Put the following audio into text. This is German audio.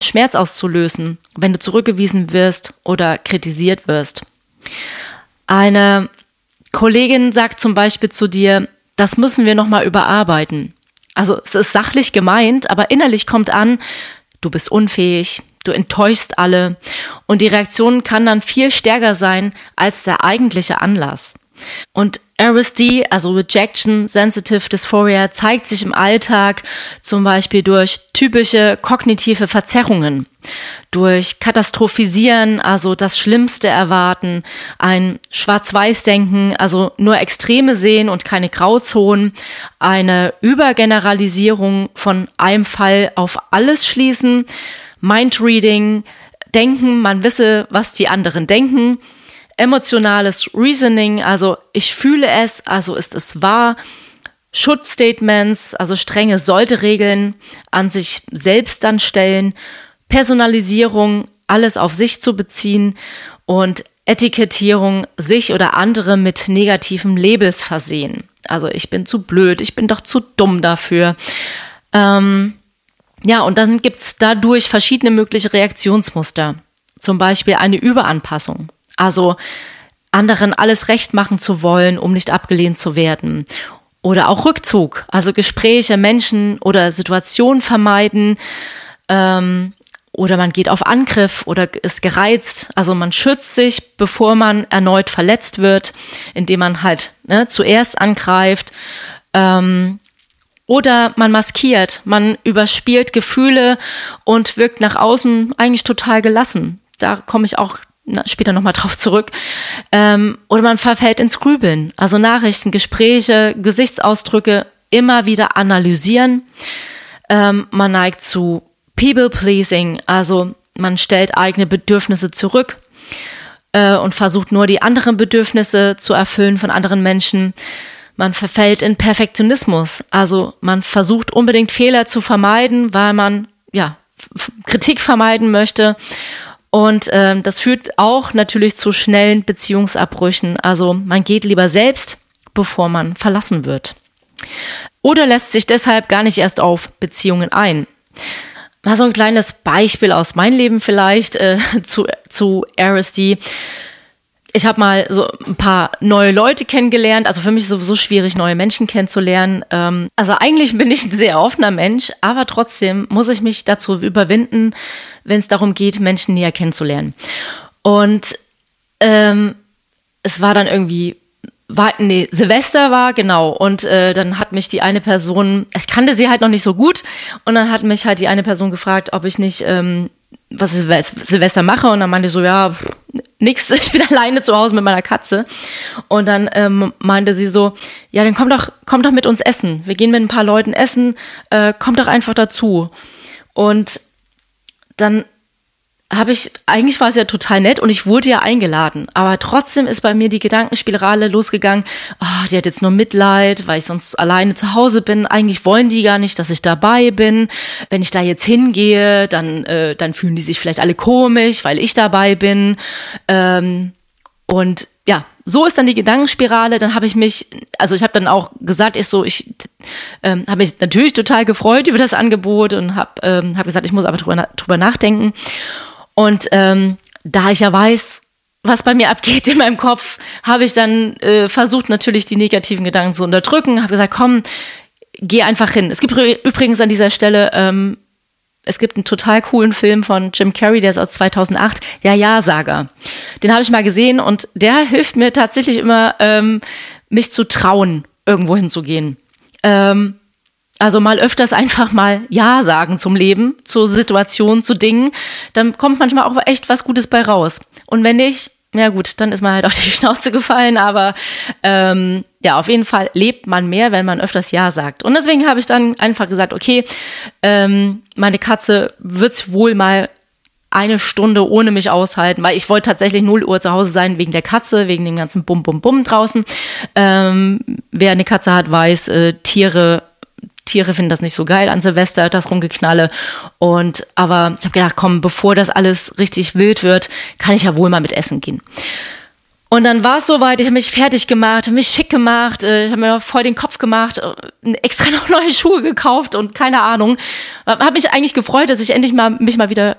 Schmerz auszulösen, wenn du zurückgewiesen wirst oder kritisiert wirst. Eine Kollegin sagt zum Beispiel zu dir, das müssen wir nochmal überarbeiten. Also es ist sachlich gemeint, aber innerlich kommt an, du bist unfähig, du enttäuschst alle und die Reaktion kann dann viel stärker sein als der eigentliche Anlass. Und RSD, also Rejection Sensitive Dysphoria, zeigt sich im Alltag zum Beispiel durch typische kognitive Verzerrungen, durch Katastrophisieren, also das Schlimmste erwarten, ein Schwarz-Weiß-Denken, also nur Extreme sehen und keine Grauzonen, eine Übergeneralisierung von einem Fall auf alles schließen, Mindreading, denken, man wisse, was die anderen denken, emotionales Reasoning, also ich fühle es, also ist es wahr, Schutzstatements, also strenge Sollte-Regeln an sich selbst dann stellen, Personalisierung, alles auf sich zu beziehen und Etikettierung, sich oder andere mit negativen Labels versehen. Also ich bin zu blöd, ich bin doch zu dumm dafür. Und dann gibt's dadurch verschiedene mögliche Reaktionsmuster. Zum Beispiel eine Überanpassung. Also anderen alles recht machen zu wollen, um nicht abgelehnt zu werden. Oder auch Rückzug, also Gespräche, Menschen oder Situationen vermeiden. Oder man geht auf Angriff oder ist gereizt. Also man schützt sich, bevor man erneut verletzt wird, indem man halt zuerst angreift. Oder man maskiert, man überspielt Gefühle und wirkt nach außen eigentlich total gelassen. Da komme ich auch später nochmal drauf zurück. Oder man verfällt ins Grübeln. Also Nachrichten, Gespräche, Gesichtsausdrücke immer wieder analysieren. Man neigt zu People-Pleasing, also man stellt eigene Bedürfnisse zurück und versucht nur die anderen Bedürfnisse zu erfüllen von anderen Menschen. Man verfällt in Perfektionismus, also man versucht unbedingt Fehler zu vermeiden, weil man Kritik vermeiden möchte. Und das führt auch natürlich zu schnellen Beziehungsabbrüchen. Also man geht lieber selbst, bevor man verlassen wird. Oder lässt sich deshalb gar nicht erst auf Beziehungen ein. Mal so ein kleines Beispiel aus meinem Leben vielleicht zu RSD. Ich habe mal so ein paar neue Leute kennengelernt. Also für mich ist es sowieso schwierig, neue Menschen kennenzulernen. Also eigentlich bin ich ein sehr offener Mensch, aber trotzdem muss ich mich dazu überwinden, wenn es darum geht, Menschen näher kennenzulernen. Und es war dann irgendwie, Silvester war, genau. Und dann hat mich die eine Person, ich kannte sie halt noch nicht so gut, und dann hat mich halt die eine Person gefragt, ob ich nicht was ich Silvester mache, und dann meinte ich so, ja, nix, ich bin alleine zu Hause mit meiner Katze. Und dann meinte sie so, ja, dann komm doch mit uns essen. Wir gehen mit ein paar Leuten essen, komm doch einfach dazu. Und dann eigentlich war es ja total nett und ich wurde ja eingeladen, aber trotzdem ist bei mir die Gedankenspirale losgegangen, die hat jetzt nur Mitleid, weil ich sonst alleine zu Hause bin, eigentlich wollen die gar nicht, dass ich dabei bin, wenn ich da jetzt hingehe, dann fühlen die sich vielleicht alle komisch, weil ich dabei bin, und ja, so ist dann die Gedankenspirale. Dann habe ich habe dann auch gesagt, ich habe mich natürlich total gefreut über das Angebot und habe gesagt, ich muss aber drüber nachdenken. Und da ich ja weiß, was bei mir abgeht in meinem Kopf, habe ich dann versucht, natürlich die negativen Gedanken zu unterdrücken. Habe gesagt, komm, geh einfach hin. Es gibt übrigens an dieser Stelle, es gibt einen total coolen Film von Jim Carrey, der ist aus 2008, der Ja-Sager. Den habe ich mal gesehen und der hilft mir tatsächlich immer, mich zu trauen, irgendwo hinzugehen. Also mal öfters einfach mal Ja sagen zum Leben, zur Situation, zu Dingen. Dann kommt manchmal auch echt was Gutes bei raus. Und wenn nicht, ja gut, dann ist man halt auf die Schnauze gefallen. Aber auf jeden Fall lebt man mehr, wenn man öfters Ja sagt. Und deswegen habe ich dann einfach gesagt, okay, meine Katze wird's wohl mal eine Stunde ohne mich aushalten, weil ich wollte tatsächlich 0 Uhr zu Hause sein wegen der Katze, wegen dem ganzen Bum draußen. Wer eine Katze hat, weiß, Tiere finden das nicht so geil an Silvester, das Rumgeknalle. Aber ich habe gedacht, komm, bevor das alles richtig wild wird, kann ich ja wohl mal mit essen gehen. Und dann war es soweit, ich habe mich fertig gemacht, habe mich schick gemacht, ich habe mir voll den Kopf gemacht, extra noch neue Schuhe gekauft und keine Ahnung. Habe mich eigentlich gefreut, dass ich endlich mich mal wieder